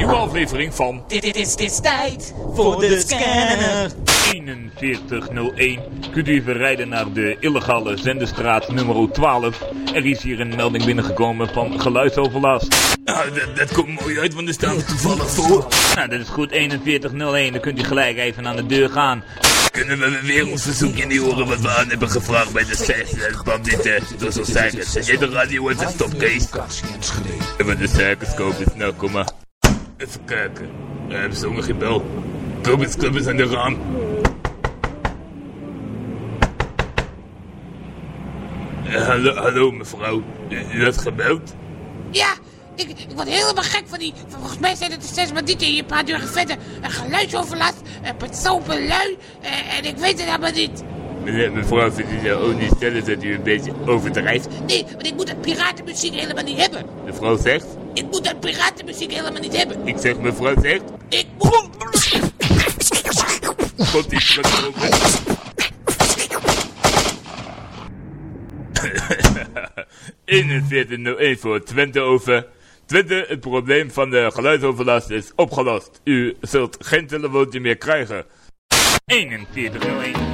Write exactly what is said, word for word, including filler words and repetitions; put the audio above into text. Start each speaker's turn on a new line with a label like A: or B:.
A: nieuwe aflevering van...
B: Dit, dit, is, dit is tijd voor de scanner.
A: eenenveertig nul één. Kunt u even rijden naar de illegale zendestraat nummer twaalf. Er is hier een melding binnengekomen van geluidsoverlast.
C: Nou, dat, dat komt mooi uit, want er staan we toevallig voor.
A: Nou, dat is goed, eenenveertig nul één. Dan kunt u gelijk even aan de deur gaan.
C: Kunnen we weer ons verzoekje niet horen wat we aan hebben gevraagd bij de zes banditten door zo'n circus? Zet jij de radio uit de stopcase? Even de circus kopen, snel, kom maar. Even kijken. We hebben zo nog geen bel. Kom eens, kom eens aan de raam. Uh, hallo, hallo mevrouw. U, u had gebeld?
D: Ja, ik, ik word helemaal gek van die... Volgens mij zijn het de zes bandieten hier een paar deuren verder. Een geluidsoverlast, een persoon lui. Uh, en ik weet het helemaal niet.
C: Meneer, mevrouw, vindt u nou ook niet stellen dat u een beetje overdrijft?
D: Nee, want ik moet dat piratenmuziek helemaal niet hebben.
C: De vrouw zegt?
D: Ik moet dat piratenmuziek helemaal niet hebben.
C: Ik zeg mevrouw zegt?
D: Ik moet...
C: Komt die straks over? eenenveertig nul één voor Twente over. Twente, het probleem van de geluidsoverlast is opgelost. U zult geen telefoontje meer krijgen.
A: eenenveertig nul één.